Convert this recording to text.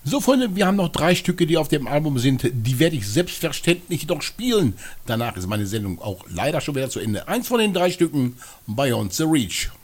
So, Freunde, wir haben noch 3 Stücke, die auf dem Album sind. Die werde ich selbstverständlich noch spielen. Danach ist meine Sendung auch leider schon wieder zu Ende. Eins von den 3 Stücken, Beyond the Reach.